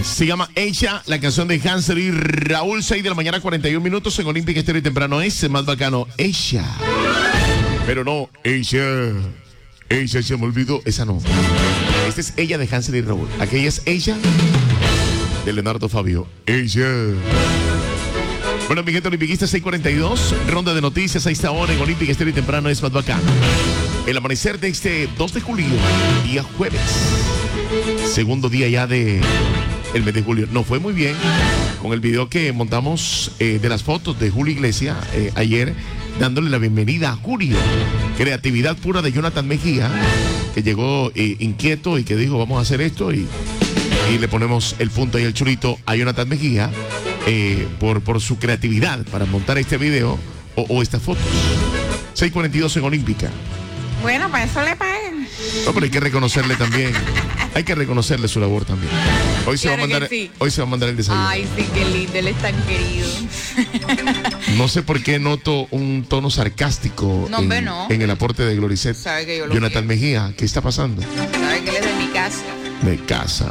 Se llama Ella, la canción de Hansel y Raúl, 6 de la mañana, 41 minutos en Olímpica Estéreo y temprano es más bacano. Ella. Pero no, ella se me olvidó, esa no. Esta es Ella de Hansel y Raúl. Aquella es Ella de Leonardo Fabio. Ella. Bueno, mi gente olimpiquista, 6:42, ronda de noticias a esta hora en Olímpica Estéreo y temprano es más bacano. El amanecer de este 2 de julio, día jueves, segundo día ya de el mes de julio. Nos fue muy bien con el video que montamos de las fotos de Julio Iglesias ayer, dándole la bienvenida a Julio. Creatividad pura de Jonathan Mejía, que llegó inquieto y que dijo, vamos a hacer esto y le ponemos el punto y el churito a Jonathan Mejía por su creatividad para montar este video o estas fotos. 6:42 en Olímpica. Bueno, para eso le pagan. No, pero hay que reconocerle también. Hay que reconocerle su labor también. Hoy se va a mandar el desayuno. Ay, sí, qué lindo, él es tan querido. No sé por qué noto un tono sarcástico en el aporte de Gloricet. Sabe que yo lo Jonathan quiero. Mejía, ¿qué está pasando? Sabe que él es de mi casa. De casa.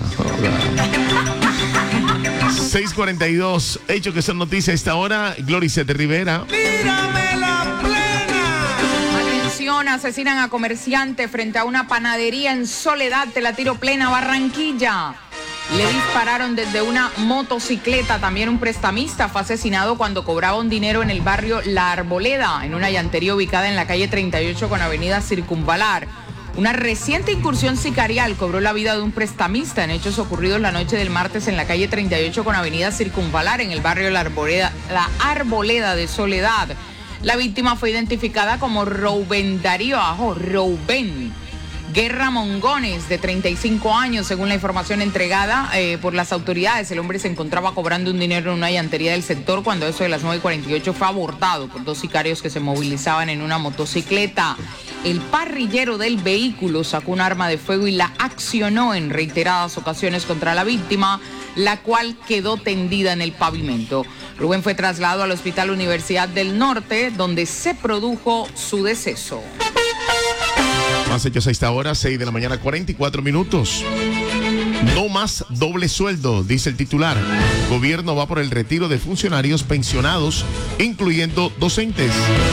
6:42. Hecho que son noticias a esta hora. Gloricet de Rivera. ¡Tírame la plena! Atención, asesinan a comerciante frente a una panadería en Soledad. Te la tiro plena, Barranquilla. Le dispararon desde una motocicleta. También un prestamista fue asesinado cuando cobraba un dinero en el barrio La Arboleda, en una llantería ubicada en la calle 38 con avenida Circunvalar. Una reciente incursión sicarial cobró la vida de un prestamista en hechos ocurridos la noche del martes en la calle 38 con avenida Circunvalar, en el barrio La Arboleda de Soledad. La víctima fue identificada como Rubén Darío Guerra Mongones, de 35 años, según la información entregada por las autoridades. El hombre se encontraba cobrando un dinero en una llantería del sector cuando eso de las 9:48 fue abordado por dos sicarios que se movilizaban en una motocicleta. El parrillero del vehículo sacó un arma de fuego y la accionó en reiteradas ocasiones contra la víctima, la cual quedó tendida en el pavimento. Rubén fue trasladado al Hospital Universidad del Norte, donde se produjo su deceso. Más hechos a esta hora, 6 de la mañana, 44 minutos. No más doble sueldo, dice el titular. Gobierno va por el retiro de funcionarios pensionados, incluyendo docentes.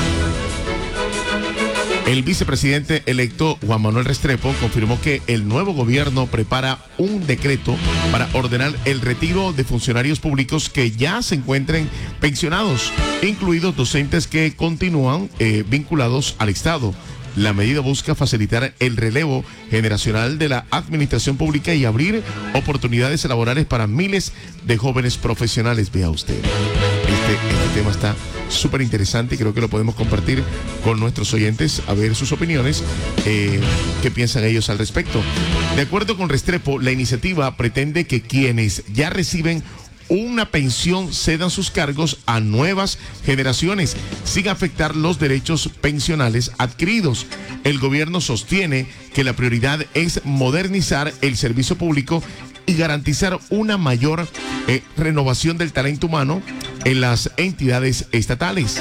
El vicepresidente electo Juan Manuel Restrepo confirmó que el nuevo gobierno prepara un decreto para ordenar el retiro de funcionarios públicos que ya se encuentren pensionados, incluidos docentes que continúan vinculados al Estado. La medida busca facilitar el relevo generacional de la administración pública y abrir oportunidades laborales para miles de jóvenes profesionales. Vea usted, este tema está súper interesante y creo que lo podemos compartir con nuestros oyentes, a ver sus opiniones, qué piensan ellos al respecto. De acuerdo con Restrepo, la iniciativa pretende que quienes ya reciben una pensión cedan sus cargos a nuevas generaciones sin afectar los derechos pensionales adquiridos. El gobierno sostiene que la prioridad es modernizar el servicio público y garantizar una mayor renovación del talento humano en las entidades estatales.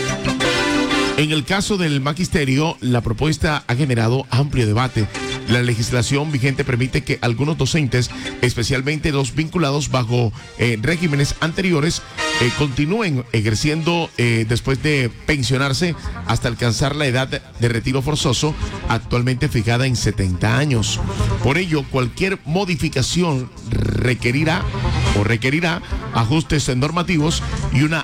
En el caso del magisterio, la propuesta ha generado amplio debate. La legislación vigente permite que algunos docentes, especialmente los vinculados bajo regímenes anteriores, continúen ejerciendo después de pensionarse hasta alcanzar la edad de retiro forzoso, actualmente fijada en 70 años. Por ello, cualquier modificación requerirá ajustes normativos y una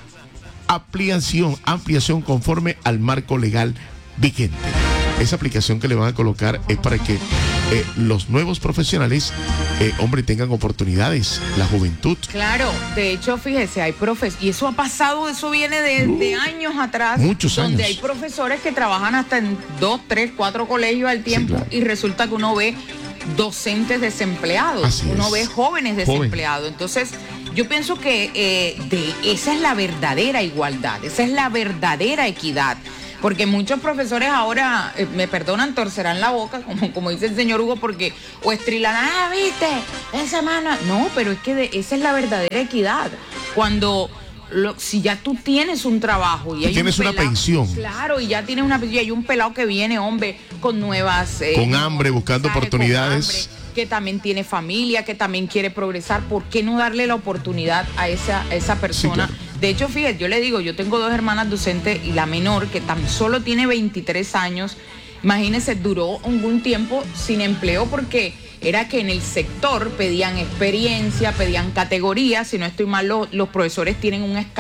ampliación conforme al marco legal vigente. Esa aplicación que le van a colocar es para que los nuevos profesionales, tengan oportunidades, la juventud. Claro, de hecho, fíjese, hay y eso ha pasado, eso viene de años atrás. Muchos años. Donde hay profesores que trabajan hasta en 2, 3, 4 colegios al tiempo, sí, claro. Y resulta que uno ve docentes desempleados, ve jóvenes desempleados. Entonces, yo pienso que esa es la verdadera igualdad, esa es la verdadera equidad. Porque muchos profesores ahora, me perdonan, torcerán la boca, como dice el señor Hugo, porque o estrilan, viste, esa mano. No, pero es que esa es la verdadera equidad. Cuando, si ya tú tienes un trabajo y hay tienes una pensión. Claro, y ya tienes una pensión, y hay un pelado que viene, hombre, con nuevas... con hambre, buscando oportunidades. que también tiene familia, que también quiere progresar. ¿Por qué no darle la oportunidad a esa persona? Sí, claro. De hecho, fíjate, yo le digo, yo tengo 2 hermanas docentes y la menor, que tan solo tiene 23 años, imagínense, duró algún tiempo sin empleo porque era que en el sector pedían experiencia, pedían categorías, si no estoy mal, los profesores tienen un escala